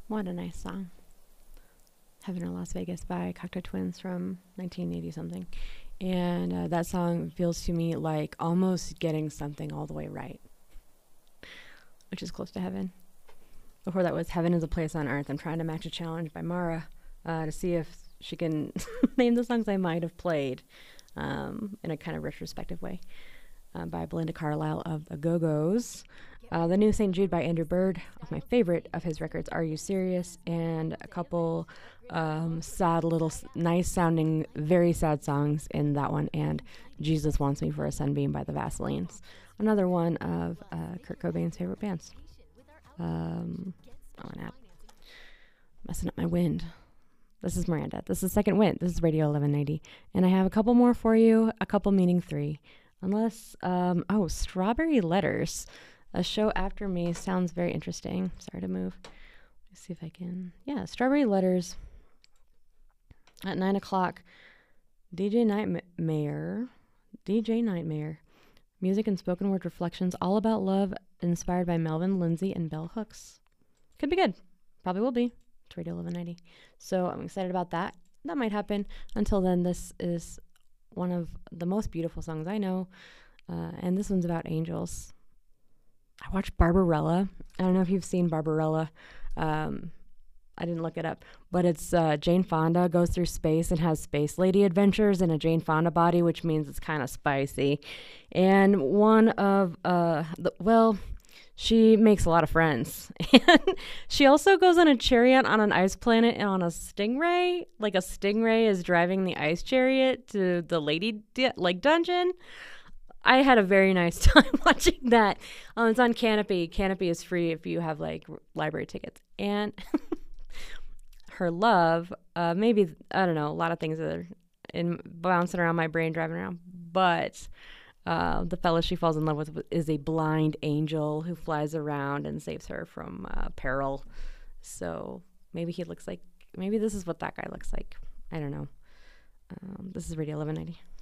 What a nice song. Heaven or Las Vegas by Cocteau Twins from 1980 something. And that song feels to me like almost getting something all the way right, which is close to heaven. Before that was Heaven is a Place on Earth. I'm trying to match a challenge by Mara to see if she can name the songs I might have played in a kind of retrospective way. By Belinda Carlisle of the Go-Go's. The new St. Jude by Andrew Bird, my favorite of his records, Are You Serious? And a couple sad little, nice sounding, very sad songs in that one, and Jesus Wants Me for a Sunbeam by the Vaselines. Another one of Kurt Cobain's favorite bands. An app. Messing up my wind. This is Miranda. This is Second Wind. This is Radio 1190. And I have a couple more for you, a couple meaning three. Unless, Strawberry Letters, a show after me, sounds very interesting. Sorry to move. Let's see if I can. Yeah, Strawberry Letters at 9 o'clock. DJ Nightmare, music and spoken word reflections, all about love, inspired by Melvin Lindsay and Bell Hooks. Could be good. Probably will be. It's Radio 1190. So I'm excited about that. That might happen. Until then, this is one of the most beautiful songs I know, and this one's about angels. I watched Barbarella. I don't know if you've seen Barbarella. I didn't look it up, but it's Jane Fonda goes through space and has space lady adventures in a Jane Fonda body, which means it's kind of spicy. And one of she makes a lot of friends. And she also goes on a chariot on an ice planet and on a stingray. Like a stingray is driving the ice chariot to the lady dungeon. I had a very nice time watching that. It's on Canopy. Canopy is free if you have like library tickets. And her love, maybe, I don't know, a lot of things are bouncing around my brain, driving around. But the fellow she falls in love with is a blind angel who flies around and saves her from peril. So maybe this is what that guy looks like. I don't know. This is Radio 1190.